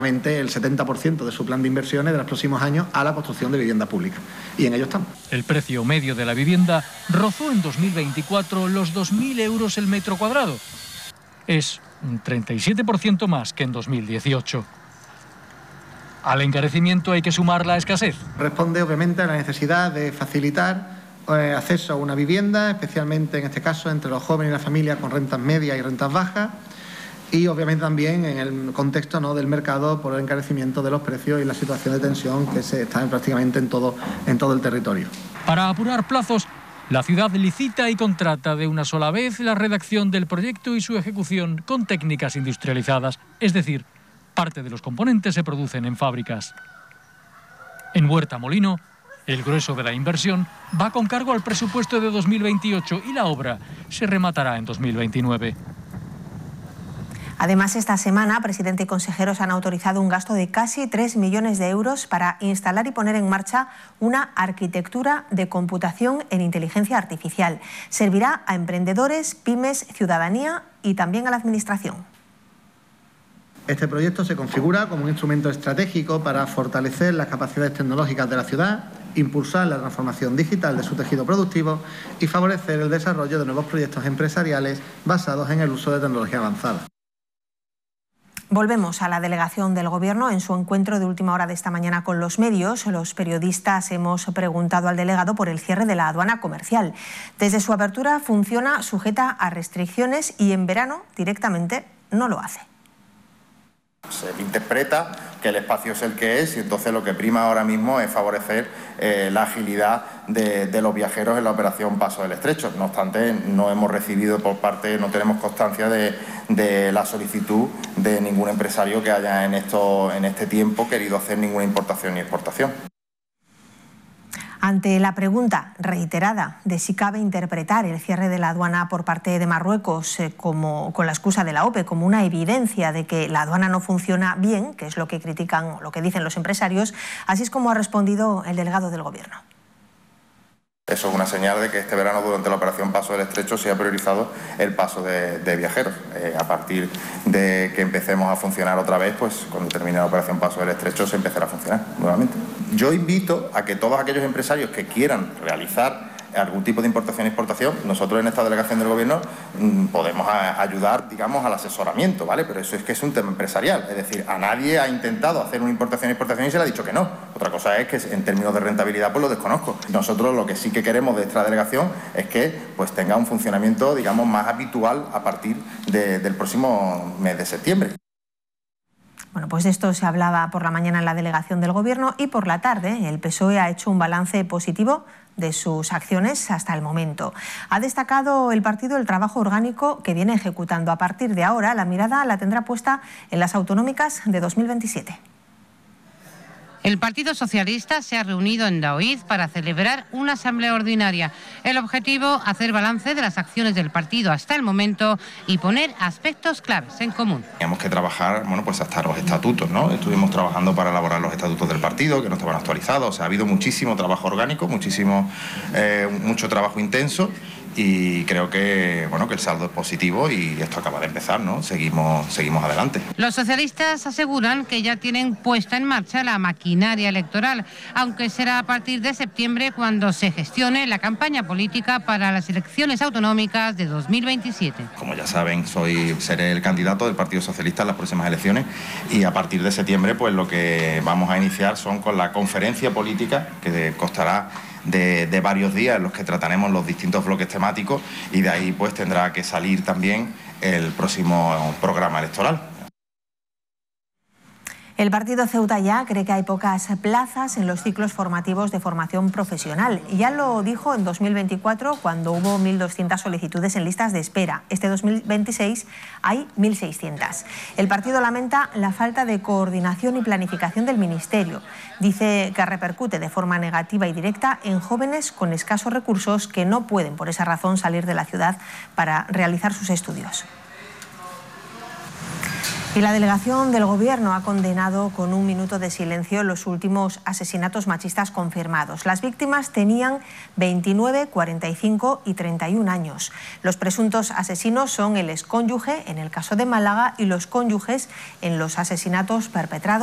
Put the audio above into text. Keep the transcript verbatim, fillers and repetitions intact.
el setenta por ciento de su plan de inversiones de los próximos años a la construcción de vivienda pública. Y en ello estamos. El precio medio de la vivienda rozó en dos mil veinticuatro los dos mil euros el metro cuadrado. Es un treinta y siete por ciento más que en dos mil dieciocho. Al encarecimiento hay que sumar la escasez. Responde obviamente a la necesidad de facilitar eh, acceso a una vivienda, especialmente en este caso entre los jóvenes y las familias con rentas medias y rentas bajas. Y obviamente también en el contexto, ¿no?, del mercado por el encarecimiento de los precios y la situación de tensión que se está prácticamente en todo, en todo el territorio. Para apurar plazos, la ciudad licita y contrata de una sola vez la redacción del proyecto y su ejecución con técnicas industrializadas, es decir, parte de los componentes se producen en fábricas. En Huerta Molino, el grueso de la inversión va con cargo al presupuesto de dos mil veintiocho y la obra se rematará en dos mil veintinueve. Además, esta semana, presidente y consejeros han autorizado un gasto de casi tres millones de euros para instalar y poner en marcha una arquitectura de computación en inteligencia artificial. Servirá a emprendedores, pymes, ciudadanía y también a la administración. Este proyecto se configura como un instrumento estratégico para fortalecer las capacidades tecnológicas de la ciudad, impulsar la transformación digital de su tejido productivo y favorecer el desarrollo de nuevos proyectos empresariales basados en el uso de tecnología avanzada. Volvemos a la delegación del Gobierno. En su encuentro de última hora de esta mañana con los medios, los periodistas hemos preguntado al delegado por el cierre de la aduana comercial. Desde su apertura funciona sujeta a restricciones y en verano directamente no lo hace. Se interpreta que el espacio es el que es y entonces lo que prima ahora mismo es favorecer eh, la agilidad de, de los viajeros en la operación Paso del Estrecho. No obstante, no hemos recibido por parte, no tenemos constancia de, de la solicitud de ningún empresario que haya en, esto, en este tiempo querido hacer ninguna importación ni exportación. Ante la pregunta reiterada de si cabe interpretar el cierre de la aduana por parte de Marruecos eh, como, con la excusa de la OPE como una evidencia de que la aduana no funciona bien, que es lo que critican, lo que dicen los empresarios, así es como ha respondido el delegado del Gobierno. Eso es una señal de que este verano, durante la operación Paso del Estrecho, se ha priorizado el paso de, de viajeros. Eh, a partir de que empecemos a funcionar otra vez, pues cuando termine la operación Paso del Estrecho se empezará a funcionar nuevamente. Yo invito a que todos aquellos empresarios que quieran realizar algún tipo de importación y exportación, nosotros en esta delegación del Gobierno mmm, podemos a, ayudar, digamos, al asesoramiento, ¿vale? Pero eso es que es un tema empresarial, es decir, a nadie ha intentado hacer una importación y exportación y se le ha dicho que no. Otra cosa es que en términos de rentabilidad pues lo desconozco. Nosotros lo que sí que queremos de esta delegación es que pues tenga un funcionamiento, digamos, más habitual a partir de, del próximo mes de septiembre. Bueno, pues de esto se hablaba por la mañana en la delegación del Gobierno y por la tarde el P S O E ha hecho un balance positivo de sus acciones hasta el momento. Ha destacado el partido el trabajo orgánico que viene ejecutando. A partir de ahora, la mirada la tendrá puesta en las autonómicas de dos mil veintisiete. El Partido Socialista se ha reunido en Daoiz para celebrar una asamblea ordinaria. El objetivo, hacer balance de las acciones del partido hasta el momento y poner aspectos claves en común. Teníamos que trabajar, bueno, pues hasta los estatutos, ¿no? Estuvimos trabajando para elaborar los estatutos del partido, que no estaban actualizados. O sea, ha habido muchísimo trabajo orgánico, muchísimo, eh, mucho trabajo intenso. Y creo que, bueno, que el saldo es positivo y esto acaba de empezar, ¿no? Seguimos, seguimos adelante. Los socialistas aseguran que ya tienen puesta en marcha la maquinaria electoral, aunque será a partir de septiembre cuando se gestione la campaña política para las elecciones autonómicas de dos mil veintisiete. Como ya saben, soy, seré el candidato del Partido Socialista en las próximas elecciones y a partir de septiembre pues lo que vamos a iniciar son con la conferencia política que costará De, de varios días en los que trataremos los distintos bloques temáticos y de ahí pues tendrá que salir también el próximo programa electoral. El partido Ceuta Ya cree que hay pocas plazas en los ciclos formativos de formación profesional. Ya lo dijo en dos mil veinticuatro cuando hubo mil doscientas solicitudes en listas de espera. Este dos mil veintiséis hay mil seiscientas. El partido lamenta la falta de coordinación y planificación del Ministerio. Dice que repercute de forma negativa y directa en jóvenes con escasos recursos que no pueden por esa razón salir de la ciudad para realizar sus estudios. Y la delegación del Gobierno ha condenado con un minuto de silencio los últimos asesinatos machistas confirmados. Las víctimas tenían veintinueve, cuarenta y cinco y treinta y un años. Los presuntos asesinos son el excónyuge en el caso de Málaga y los cónyuges en los asesinatos perpetrados